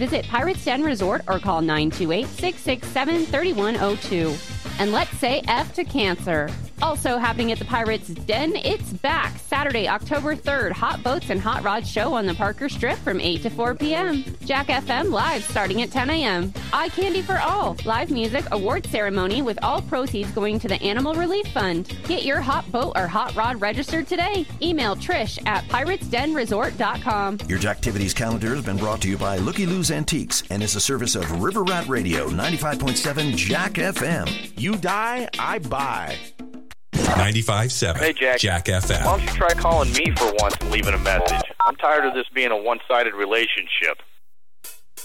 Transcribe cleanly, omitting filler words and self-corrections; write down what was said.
Visit Pirates Den Resort or call 928-667-3102. And let's say F to cancer. Also happening at the Pirates Den, it's back Saturday, October 3rd. Hot Boats and Hot Rods show on the Parker Strip from 8 to 4 p.m. Jack FM live starting at 10 a.m. Eye Candy for All. Live music, award ceremony with all proceeds going to the Animal Relief Fund. Get your hot boat or hot rod registered today. Email Trish at piratesdenresort.com. Your Jacktivities calendar has been brought to you by Looky Lou's Antiques and is a service of River Rat Radio, 95.7 Jack FM. You die, I buy. 95.7 Hey, Jack FM. Why don't you try calling me for once and leaving a message? I'm tired of this being a one-sided relationship.